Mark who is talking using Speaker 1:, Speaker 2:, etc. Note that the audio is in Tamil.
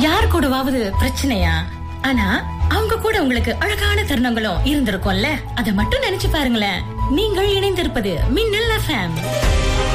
Speaker 1: யார் கூடவாவது பிரச்சனையா? ஆனா அவங்க கூட உங்களுக்கு அழகான தருணங்களும் இருந்திருக்கும்ல. அத மட்டும் நினைச்சு பாருங்களேன். நீங்கள் இணைந்திருப்பது மின்னல் FM.